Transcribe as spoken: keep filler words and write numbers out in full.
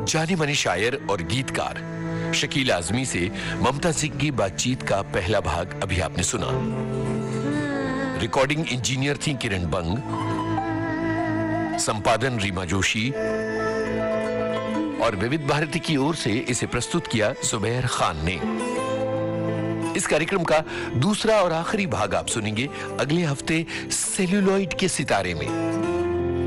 जाने माने शायर और गीतकार शकील आजमी से ममता सिंह की बातचीत का पहला भाग अभी आपने सुना। रिकॉर्डिंग इंजीनियर थी किरण बंग, संपादन रीमा जोशी और विविध भारती की ओर से इसे प्रस्तुत किया जुबैर खान ने। इस कार्यक्रम का दूसरा और आखिरी भाग आप सुनेंगे अगले हफ्ते सेल्यूलॉइड के सितारे में।